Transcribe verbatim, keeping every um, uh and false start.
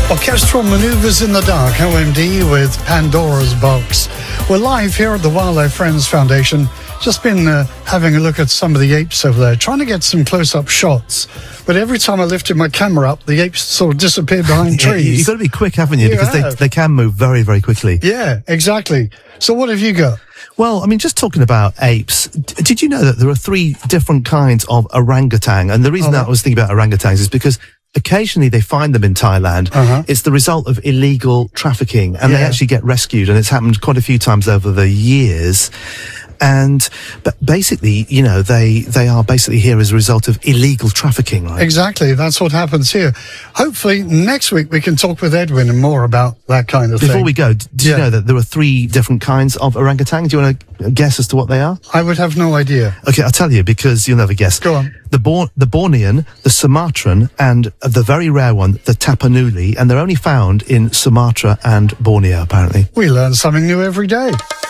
Orchestral Manoeuvres in the Dark, O M D with Pandora's Box. We're live here at the Wildlife Friends Foundation. Just been uh, having a look at some of the apes over there, trying to get some close-up shots. But every time I lifted my camera up, the apes sort of disappeared behind Yeah, trees. you've got to be quick, haven't you? You because they, have. they can move very, very quickly. Yeah, exactly. So what have you got? Well, I mean, just talking about apes, d- did you know that there are three different kinds of orangutan? And the reason Oh, that I was thinking about orangutans is because occasionally they find them in Thailand. Uh-huh. It's the result of illegal trafficking, and they Yeah. actually get rescued, and it's happened quite a few times over the years. And but basically, you know, they they are basically here as a result of illegal trafficking, right? Exactly, that's what happens here. Hopefully, next week we can talk with Edwin and more about that kind of Before thing. we go, d- did Yeah. you know that there are three different kinds of orangutan? Do you want to guess as to what they are? I would have no idea. Okay, I'll tell you because you'll never guess. Go on. The, Bor- the Bornean, the Sumatran, and the very rare one, the Tapanuli, and they're only found in Sumatra and Borneo, apparently. We learn something new every day.